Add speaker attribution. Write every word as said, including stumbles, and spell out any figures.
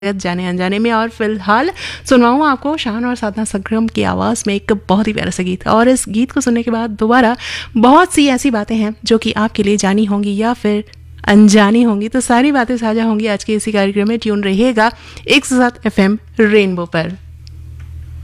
Speaker 1: जाने अनजाने में। और फिलहाल सुनवाऊँ आपको शान और साधना संगम की आवाज़ में एक बहुत ही प्यारा सा गीत। और इस गीत को सुनने के बाद दोबारा बहुत सी ऐसी बातें हैं जो कि आपके लिए जानी होंगी या फिर अनजानी होंगी, तो सारी बातें साझा होंगी आज के इसी कार्यक्रम में। ट्यून रहिएगा एक सौ सात एफ एम रेनबो पर।